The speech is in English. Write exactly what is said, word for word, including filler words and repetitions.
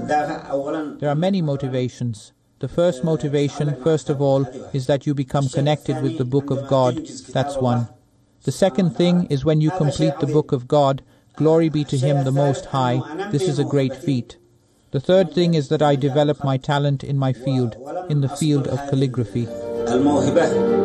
There are many motivations. The first motivation, first of all, is that you become connected with the Book of God. That's one. The second thing is when you complete the Book of God, glory be to Him the Most High, this is a great feat. The third thing is that I develop my talent in my field, in the field of calligraphy.